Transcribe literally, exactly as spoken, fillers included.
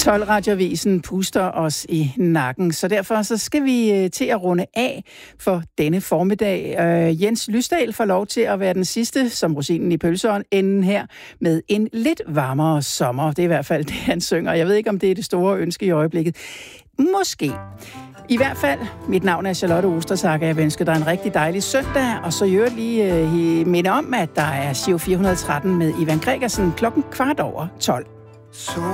tolv Radioavisen puster os i nakken, så derfor så skal vi til at runde af for denne formiddag. Øh, Jens Lysdal får lov til at være den sidste, som rosinen i pølseenden her, med en lidt varmere sommer. Det er i hvert fald det, han synger. Jeg ved ikke, om det er det store ønske i øjeblikket. Måske. I hvert fald, mit navn er Charlotte Ostersager. Jeg vil ønske dig en rigtig dejlig søndag, og så gjør lige øh, minde om, at der er Giro fire hundrede og tretten med Ivan Gregersen klokken kvart over tolv.